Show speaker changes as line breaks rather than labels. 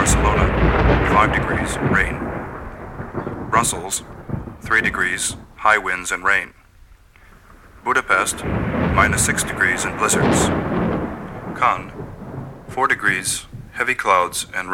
Barcelona, 5 degrees, rain. Brussels, 3 degrees, high winds and rain. Budapest, -6 degrees and blizzards. Cannes, 4 degrees, heavy clouds and rain.